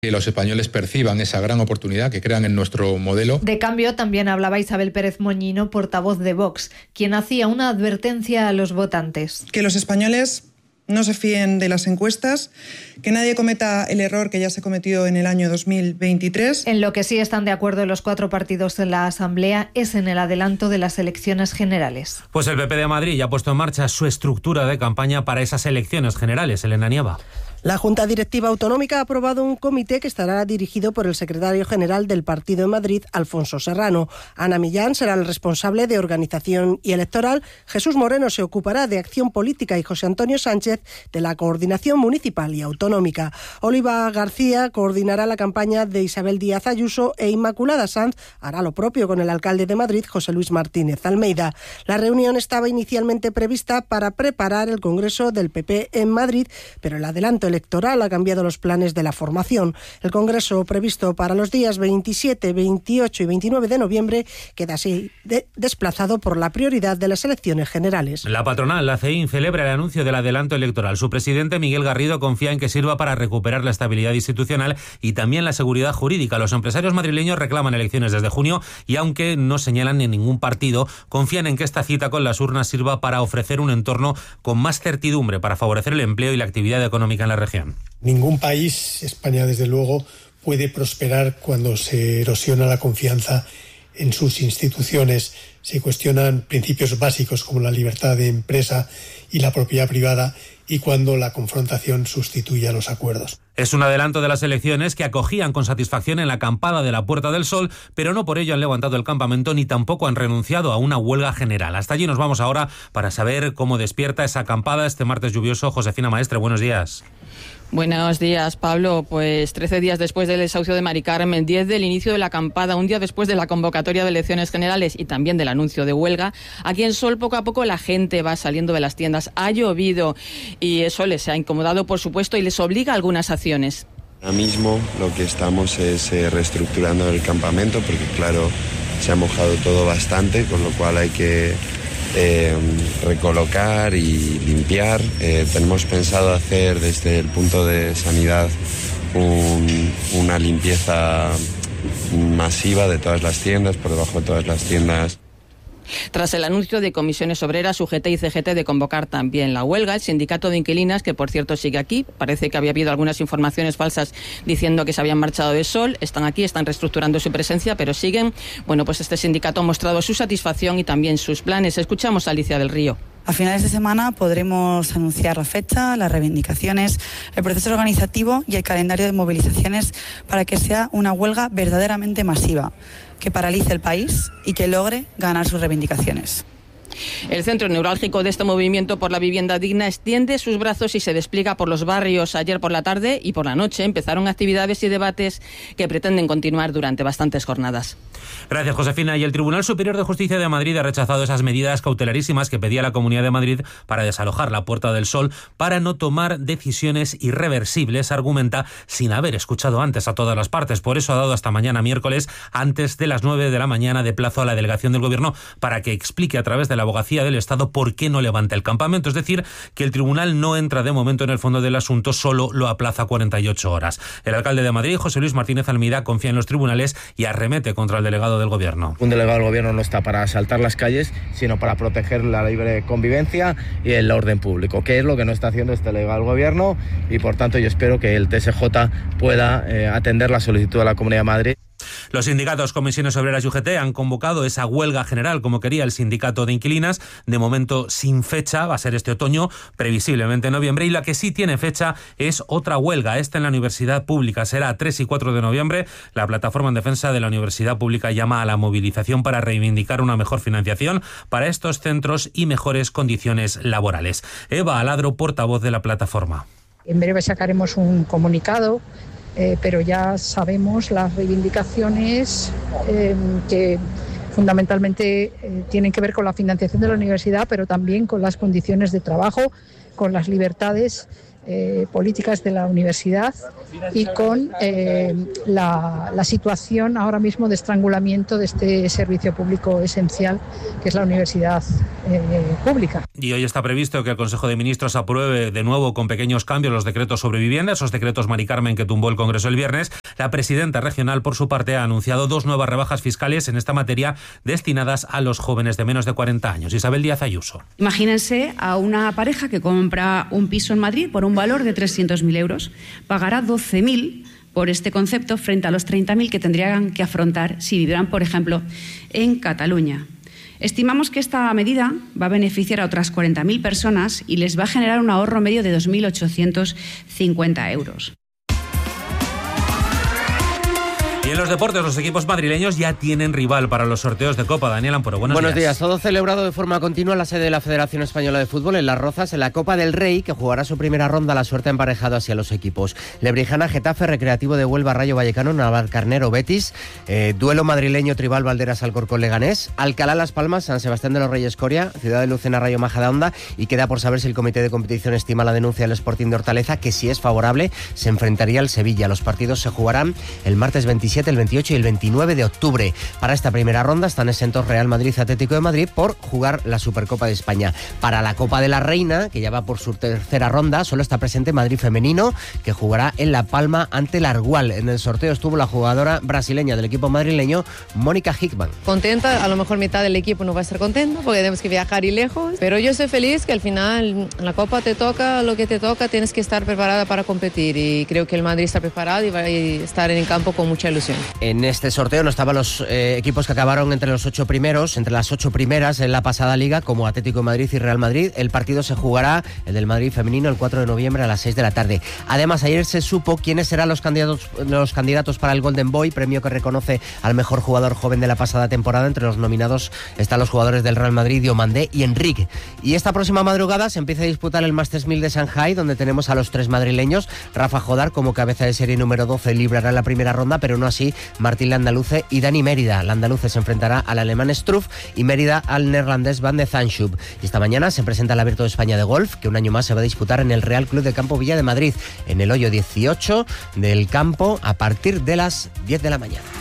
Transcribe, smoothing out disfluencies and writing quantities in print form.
que los españoles perciban esa gran oportunidad, que crean en nuestro modelo. De cambio, también hablaba Isabel Pérez Moñino, portavoz de Vox, quien hacía una advertencia a los votantes. Que los españoles no se fíen de las encuestas, que nadie cometa el error que ya se cometió en el año 2023. En lo que sí están de acuerdo los 4 partidos en la Asamblea es en el adelanto de las elecciones generales. Pues el PP de Madrid ya ha puesto en marcha su estructura de campaña para esas elecciones generales. Elena Nieva. La Junta Directiva Autonómica ha aprobado un comité que estará dirigido por el secretario general del partido en Madrid, Alfonso Serrano. Ana Millán será el responsable de organización y electoral, Jesús Moreno se ocupará de acción política y José Antonio Sánchez de la coordinación municipal y autonómica. Oliva García coordinará la campaña de Isabel Díaz Ayuso e Inmaculada Sanz hará lo propio con el alcalde de Madrid, José Luis Martínez Almeida. La reunión estaba inicialmente prevista para preparar el Congreso del PP en Madrid, pero el adelanto electoral ha cambiado los planes de la formación. El Congreso previsto para los días 27, 28 y 29 de noviembre queda así desplazado por la prioridad de las elecciones generales. La patronal, la CEIN, celebra el anuncio del adelanto electoral. Su presidente, Miguel Garrido, confía en que sirva para recuperar la estabilidad institucional y también la seguridad jurídica. Los empresarios madrileños reclaman elecciones desde junio y, aunque no señalan ni ningún partido, confían en que esta cita con las urnas sirva para ofrecer un entorno con más certidumbre para favorecer el empleo y la actividad económica en la región. Ningún país, España desde luego, puede prosperar cuando se erosiona la confianza en sus instituciones, se cuestionan principios básicos como la libertad de empresa y la propiedad privada y cuando la confrontación sustituye a los acuerdos. Es un adelanto de las elecciones que acogían con satisfacción en la acampada de la Puerta del Sol, pero no por ello han levantado el campamento ni tampoco han renunciado a una huelga general. Hasta allí nos vamos ahora para saber cómo despierta esa acampada este martes lluvioso. Josefina Maestre, buenos días. Buenos días, Pablo. Pues 13 días después del desahucio de Mari Carmen, 10 del inicio de la acampada, un día después de la convocatoria de elecciones generales y también del anuncio de huelga, aquí en Sol poco a poco la gente va saliendo de las tiendas. Ha llovido y eso les ha incomodado, por supuesto, y les obliga a algunas acciones. Ahora mismo lo que estamos es reestructurando el campamento porque, claro, se ha mojado todo bastante, con lo cual hay que recolocar y limpiar. Tenemos pensado hacer desde el punto de sanidad una limpieza masiva de todas las tiendas, por debajo de todas las tiendas. Tras el anuncio de Comisiones Obreras, UGT y CGT de convocar también la huelga, el sindicato de inquilinas, que por cierto sigue aquí, parece que había habido algunas informaciones falsas diciendo que se habían marchado de Sol, están aquí, están reestructurando su presencia, pero siguen. Bueno, pues este sindicato ha mostrado su satisfacción y también sus planes. Escuchamos a Alicia del Río. A finales de semana podremos anunciar la fecha, las reivindicaciones, el proceso organizativo y el calendario de movilizaciones para que sea una huelga verdaderamente masiva, que paralice el país y que logre ganar sus reivindicaciones. El centro neurálgico de este movimiento por la vivienda digna extiende sus brazos y se despliega por los barrios. Ayer por la tarde y por la noche empezaron actividades y debates que pretenden continuar durante bastantes jornadas. Gracias, Josefina. Y el Tribunal Superior de Justicia de Madrid ha rechazado esas medidas cautelarísimas que pedía la Comunidad de Madrid para desalojar la Puerta del Sol para no tomar decisiones irreversibles, argumenta, sin haber escuchado antes a todas las partes. Por eso ha dado hasta mañana miércoles, antes de las 9 de la mañana, de plazo a la delegación del Gobierno para que explique a través de la Abogacía del Estado por qué no levanta el campamento. Es decir, que el tribunal no entra de momento en el fondo del asunto, solo lo aplaza 48 horas. El alcalde de Madrid, José Luis Martínez Almeida, confía en los tribunales y arremete contra el delegado del Gobierno. Un delegado del Gobierno no está para asaltar las calles, sino para proteger la libre convivencia y el orden público, que es lo que no está haciendo este delegado del Gobierno, y por tanto yo espero que el TSJ pueda atender la solicitud de la Comunidad de Madrid. Los sindicatos Comisiones Obreras y UGT han convocado esa huelga general como quería el sindicato de inquilinas, de momento sin fecha, va a ser este otoño, previsiblemente en noviembre, y la que sí tiene fecha es otra huelga, esta en la Universidad Pública, será 3 y 4 de noviembre. La plataforma en defensa de la Universidad Pública llama a la movilización para reivindicar una mejor financiación para estos centros y mejores condiciones laborales. Eva Aladro, portavoz de la plataforma. En breve sacaremos un comunicado, pero ya sabemos las reivindicaciones que fundamentalmente tienen que ver con la financiación de la universidad, pero también con las condiciones de trabajo, con las libertades políticas de la universidad y con la situación ahora mismo de estrangulamiento de este servicio público esencial que es la universidad pública. Y hoy está previsto que el Consejo de Ministros apruebe de nuevo con pequeños cambios los decretos sobre vivienda, esos decretos Mari Carmen que tumbó el Congreso el viernes. La presidenta regional, por su parte, ha anunciado 2 nuevas rebajas fiscales en esta materia destinadas a los jóvenes de menos de 40 años. Isabel Díaz Ayuso. Imagínense a una pareja que compra un piso en Madrid por un valor de 300.000 euros. Pagará 12.000 por este concepto frente a los 30.000 que tendrían que afrontar si vivieran, por ejemplo, en Cataluña. Estimamos que esta medida va a beneficiar a otras 40.000 personas y les va a generar un ahorro medio de 2.850 euros. Y en los deportes, los equipos madrileños ya tienen rival para los sorteos de Copa. Daniel Amparo, buenos días. Todo celebrado de forma continua en la sede de la Federación Española de Fútbol, en Las Rozas, en la Copa del Rey, que jugará su primera ronda. La suerte ha emparejado hacia los equipos. Lebrijana, Getafe, Recreativo de Huelva, Rayo Vallecano, Navalcarnero, Betis, duelo madrileño, Tribal, Valderas, Alcorcón, Leganés, Alcalá, Las Palmas, San Sebastián de los Reyes, Coria, Ciudad de Lucena, Rayo Majadahonda, y queda por saber si el comité de competición estima la denuncia del Sporting de Hortaleza, que si es favorable se enfrentaría al Sevilla. Los partidos se jugarán el martes 27, el 28 y el 29 de octubre. Para esta primera ronda están exentos Real Madrid, Atlético de Madrid por jugar la Supercopa de España. Para la Copa de la Reina, que ya va por su tercera ronda, solo está presente Madrid femenino, que jugará en La Palma ante el Argual. En el sorteo estuvo la jugadora brasileña del equipo madrileño, Mónica Hickman. Contenta, a lo mejor mitad del equipo no va a estar contento porque tenemos que viajar y lejos, pero yo soy feliz que al final en la Copa te toca lo que te toca, tienes que estar preparada para competir y creo que el Madrid está preparado y va a estar en el campo con mucha ilusión. En este sorteo no estaban los equipos que acabaron entre los 8 primeros, entre las 8 primeras en la pasada liga, como Atlético de Madrid y Real Madrid. El partido se jugará, el del Madrid femenino, el 4 de noviembre a las 6 de la tarde. Además, ayer se supo quiénes serán los candidatos para el Golden Boy, premio que reconoce al mejor jugador joven de la pasada temporada. Entre los nominados están los jugadores del Real Madrid, Diomandé y Enrique. Y esta próxima madrugada se empieza a disputar el Masters 1000 de Shanghai, donde tenemos a los 3 madrileños. Rafa Jodar, como cabeza de serie número 12, librará la primera ronda, pero no así Martín Landaluce y Dani Mérida. Landaluce se enfrentará al alemán Struff y Mérida al neerlandés Van de Zandschulp. Y esta mañana se presenta el Abierto de España de golf, que un año más se va a disputar en el Real Club de Campo Villa de Madrid, en el hoyo 18 del campo, a partir de las 10 de la mañana.